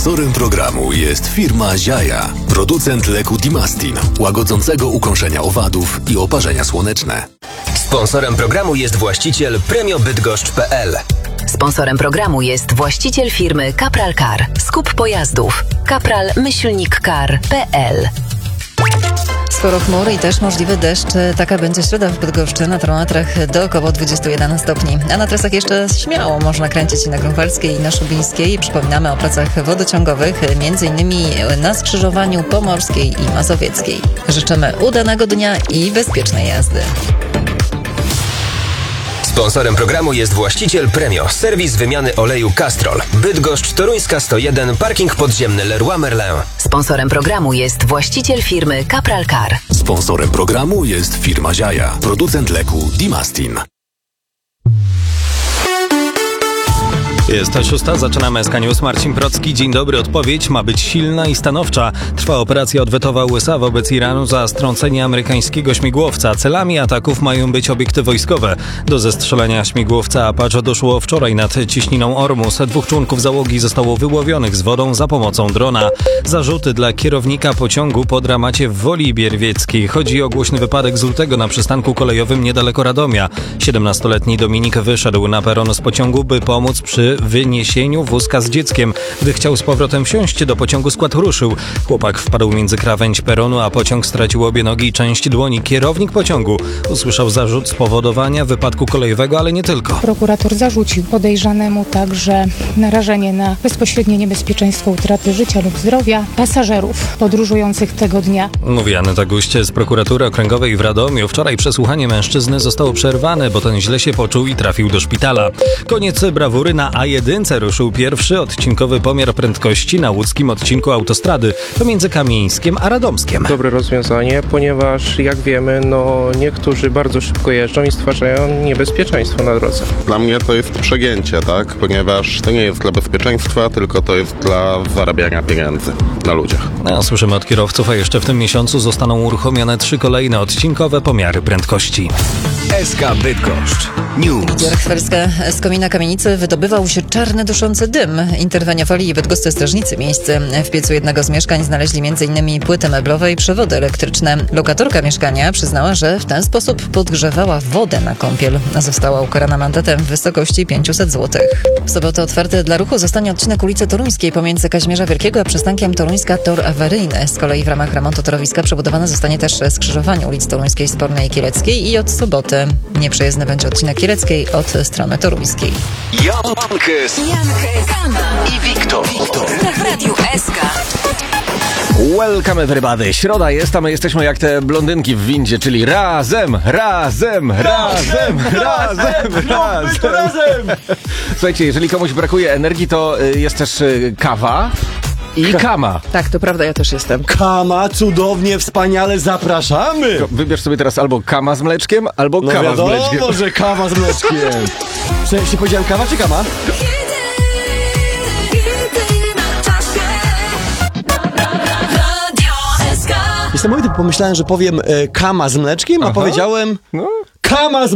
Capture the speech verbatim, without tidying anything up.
Sponsorem programu jest firma Ziaja, producent leku Dimastin, łagodzącego ukąszenia owadów i oparzenia słoneczne. Sponsorem programu jest właściciel premio bydgoszcz kropka p l. Sponsorem programu jest właściciel firmy Kapral Car. Skup pojazdów. kapral myślnik car kropka p l. Sporo chmur i też możliwy deszcz. Taka będzie środa w Bydgoszczy, na termometrach do około dwudziestu jeden stopni. A na trasach jeszcze śmiało można kręcić na Grunwaldzkiej i na Szubińskiej. Przypominamy o pracach wodociągowych, między innymi na skrzyżowaniu Pomorskiej i Mazowieckiej. Życzymy udanego dnia i bezpiecznej jazdy. Sponsorem programu jest właściciel Premio, serwis wymiany oleju Castrol. Bydgoszcz, Toruńska sto jeden, parking podziemny Leroy Merlin. Sponsorem programu jest właściciel firmy Kapral Car. Sponsorem programu jest firma Ziaja, producent leku Dimastin. Jest ta szósta, zaczynamy S K News. Marcin Procki, dzień dobry. Odpowiedź ma być silna i stanowcza. Trwa operacja odwetowa U S A wobec Iranu za strącenie amerykańskiego śmigłowca. Celami ataków mają być obiekty wojskowe. Do zestrzelenia śmigłowca Apache doszło wczoraj nad ciśniną Ormus. Dwóch członków załogi zostało wyłowionych z wodą za pomocą drona. Zarzuty dla kierownika pociągu po dramacie w Woli Bierwieckiej. Chodzi o głośny wypadek z lutego na przystanku kolejowym niedaleko Radomia. siedemnastoletni Dominik wyszedł na peron z pociągu, by pomóc przy wyniesieniu wózka z dzieckiem. Gdy chciał z powrotem wsiąść do pociągu, skład ruszył. Chłopak wpadł między krawędź peronu, a pociąg stracił obie nogi i część dłoni. Kierownik pociągu usłyszał zarzut spowodowania wypadku kolejowego, ale nie tylko. Prokurator zarzucił podejrzanemu także narażenie na bezpośrednie niebezpieczeństwo utraty życia lub zdrowia pasażerów podróżujących tego dnia. Mówi Aneta Guść z Prokuratury Okręgowej w Radomiu. Wczoraj przesłuchanie mężczyzny zostało przerwane, bo ten źle się poczuł i trafił do szpitala. Koniec brawury. Na A jeden ruszył pierwszy odcinkowy pomiar prędkości na łódzkim odcinku autostrady pomiędzy Kamieńskiem a Radomskiem. Dobre rozwiązanie, ponieważ jak wiemy, no niektórzy bardzo szybko jeżdżą i stwarzają niebezpieczeństwo na drodze. Dla mnie to jest przegięcie, tak? Ponieważ to nie jest dla bezpieczeństwa, tylko to jest dla zarabiania pieniędzy na ludziach. No, słyszymy od kierowców, a jeszcze w tym miesiącu zostaną uruchomione trzy kolejne odcinkowe pomiary prędkości. S K Bydgoszcz News. Dzierchwelska z komina kamienicy wydobywał się czarny, duszący dym. Interweniowali bydgoscy strażnicy miejscy. W piecu jednego z mieszkań znaleźli m.in. płyty meblowe i przewody elektryczne. Lokatorka mieszkania przyznała, że w ten sposób podgrzewała wodę na kąpiel. Została ukarana mandatem w wysokości pięćset złotych. W sobotę otwarty dla ruchu zostanie odcinek ulicy Toruńskiej pomiędzy Kazimierza Wielkiego a przystankiem Toruńska Tor Awaryjny. Z kolei w ramach remontu torowiska przebudowane zostanie też skrzyżowanie ulic Toruńskiej, Spornej i Kieleckiej i od soboty nieprzejezdny będzie odcinek Kieleckiej od strony toruńskiej. Jankes, Jankes i Wiktor. w Radiu S K. Welcome everybody. Środa jest, a my jesteśmy jak te blondynki w windzie, czyli razem, razem, razem, razem, razem, razem. Słuchajcie, jeżeli komuś brakuje energii, to jest też kawa i kama. Tak, to prawda, ja też jestem. Kama, cudownie, wspaniale, zapraszamy! Wybierz sobie teraz albo kama z mleczkiem, albo no kawa wiadomo, z mleczkiem. No że kawa z mleczkiem. Przecież powiedziałem kawa czy kama? Niesamowite, pomyślałem, że powiem e, kama z mleczkiem, a Aha. powiedziałem no. kama z